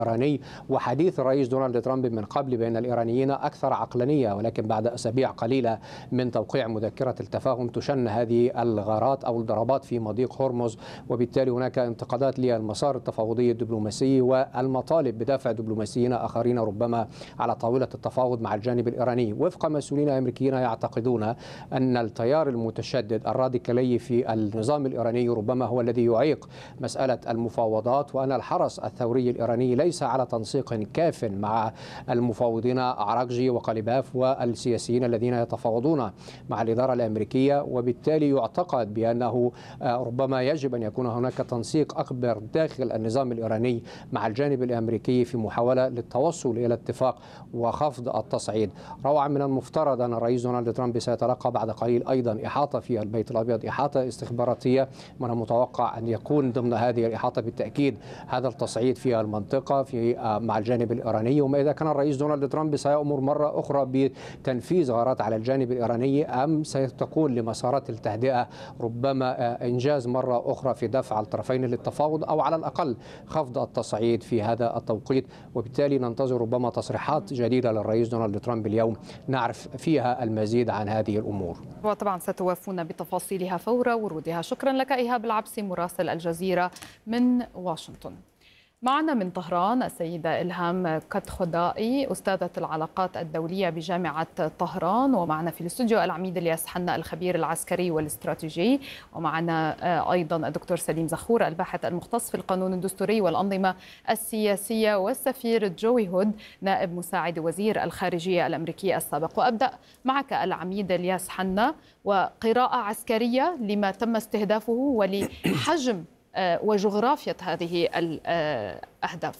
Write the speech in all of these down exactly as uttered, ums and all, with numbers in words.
الإيراني. وحديث الرئيس دونالد ترامب من قبل بأن الإيرانيين أكثر عقلانية، ولكن بعد أسابيع قليلة من توقيع مذكرة التفاهم تشن هذه الغارات أو الضربات في مضيق هرمز، وبالتالي هناك انتقادات للمسار التفاوضي الدبلوماسي والمطالب بدفع دبلوماسيين آخرين ربما على طاولة التفاوض مع الجانب الإيراني. وفق مسؤولين أمريكيين يعتقدون أن التيار المتشدد الراديكالي في النظام الإيراني ربما هو الذي يعيق مسألة المفاوضات، وأن الحرس الثوري الإيراني ليس ليس على تنسيق كاف مع المفاوضين عراقجي وقليباف والسياسيين الذين يتفاوضون مع الإدارة الأمريكية، وبالتالي يعتقد بأنه ربما يجب أن يكون هناك تنسيق أكبر داخل النظام الإيراني مع الجانب الأمريكي في محاولة للتوصل إلى اتفاق وخفض التصعيد. روعا من المفترض أن الرئيس دونالد ترامب سيتلقى بعد قليل أيضا إحاطة في البيت الأبيض، إحاطة استخباراتية. من المتوقع أن يكون ضمن هذه الإحاطة بالتأكيد هذا التصعيد في المنطقة في مع الجانب الإيراني. وما إذا كان الرئيس دونالد ترامب سيأمر مرة أخرى بتنفيذ غارات على الجانب الإيراني، أم ستكون لمسارات التهدئة ربما إنجاز مرة أخرى في دفع الطرفين للتفاوض أو على الأقل خفض التصعيد في هذا التوقيت. وبالتالي ننتظر ربما تصريحات جديدة للرئيس دونالد ترامب اليوم نعرف فيها المزيد عن هذه الأمور، وطبعا ستوافون بتفاصيلها فور ورودها. شكرا لك إيهاب العبسي مراسل الجزيرة من واشنطن. معنا من طهران السيدة إلهام كتخدائي أستاذة العلاقات الدولية بجامعة طهران، ومعنا في الاستوديو العميد الياس حنا الخبير العسكري والاستراتيجي، ومعنا أيضا الدكتور سليم زخور الباحث المختص في القانون الدستوري والأنظمة السياسية، والسفير جوي هود نائب مساعد وزير الخارجية الأمريكي السابق. وأبدأ معك العميد الياس حنا، وقراءة عسكرية لما تم استهدافه ولحجم وجغرافية هذه الأهداف.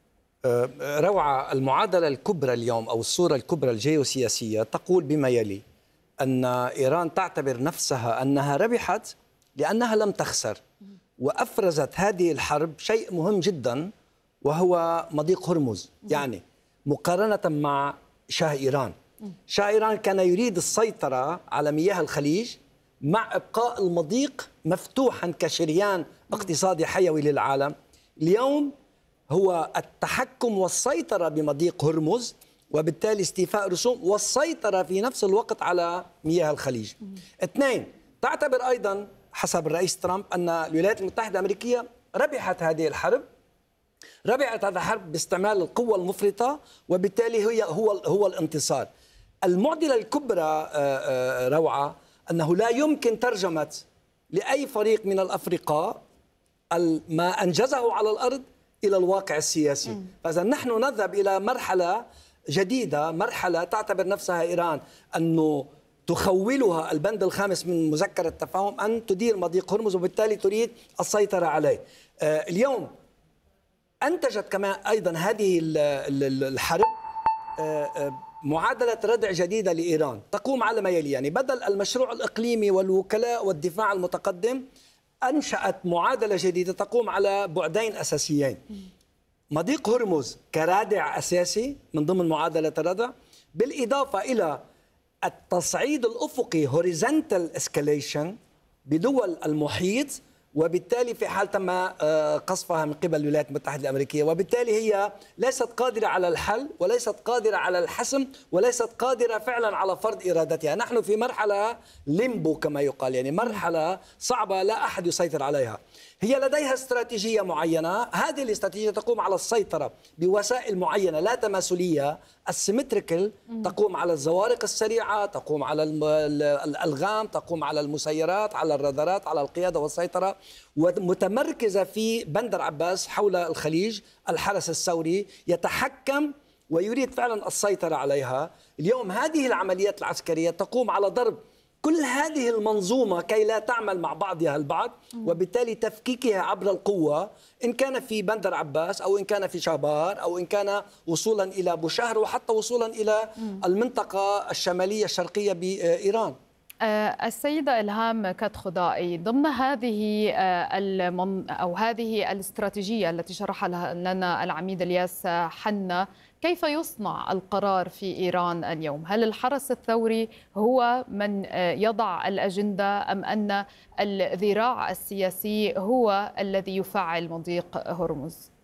روعة. المعادلة الكبرى اليوم أو الصورة الكبرى الجيوسياسية تقول بما يلي: أن إيران تعتبر نفسها أنها ربحت لأنها لم تخسر، وأفرزت هذه الحرب شيء مهم جدا وهو مضيق هرمز. يعني مقارنة مع شاه إيران، شاه إيران كان يريد السيطرة على مياه الخليج مع إبقاء المضيق مفتوحا كشريان اقتصادي حيوي للعالم. اليوم هو التحكم والسيطرة بمضيق هرمز، وبالتالي استيفاء رسوم والسيطرة في نفس الوقت على مياه الخليج. اثنين، تعتبر أيضا حسب الرئيس ترامب أن الولايات المتحدة الأمريكية ربحت هذه الحرب، ربحت هذه الحرب باستعمال القوة المفرطة، وبالتالي هي هو هو الانتصار. المعضلة الكبرى روعة أنه لا يمكن ترجمة لأي فريق من الأفرقاء ما أنجزه على الأرض إلى الواقع السياسي. فإذا نحن نذهب إلى مرحلة جديدة، مرحلة تعتبر نفسها إيران أنه تخولها البند الخامس من مذكرة التفاهم أن تدير مضيق هرمز، وبالتالي تريد السيطرة عليه. اليوم أنتجت كمان أيضا هذه الحرب معادلة ردع جديدة لإيران تقوم على ما يلي. يعني بدل المشروع الإقليمي والوكلاء والدفاع المتقدم، أنشأت معادلة جديدة تقوم على بعدين أساسيين: مضيق هرمز كرادع أساسي من ضمن معادلة الردع، بالإضافة إلى التصعيد الأفقي horizontal escalation بدول المحيط، وبالتالي في حال تم قصفها من قبل الولايات المتحدة الأمريكية، وبالتالي هي ليست قادرة على الحل وليست قادرة على الحسم وليست قادرة فعلا على فرض إرادتها. نحن في مرحلة ليمبو كما يقال، يعني مرحلة صعبة لا أحد يسيطر عليها. هي لديها استراتيجية معينة، هذه الاستراتيجية تقوم على السيطرة بوسائل معينة لا تماثلية السيمتريكال، تقوم على الزوارق السريعة، تقوم على الألغام، تقوم على المسيرات، على الرادارات، على القيادة والسيطرة، ومتمركزة في بندر عباس حول الخليج. الحرس الثوري يتحكم ويريد فعلا السيطرة عليها. اليوم هذه العمليات العسكرية تقوم على ضرب كل هذه المنظومة كي لا تعمل مع بعضها البعض، وبالتالي تفكيكها عبر القوة، إن كان في بندر عباس أو إن كان في شابار أو إن كان وصولا إلى بوشهر وحتى وصولا إلى المنطقة الشمالية الشرقية بإيران. السيدة إلهام كتخدائي، ضمن هذه المن أو هذه الاستراتيجية التي شرحها لنا العميد الياس حنا، كيف يصنع القرار في إيران اليوم؟ هل الحرس الثوري هو من يضع الأجندة أم أن الذراع السياسي هو الذي يفعل مضيق هرمز؟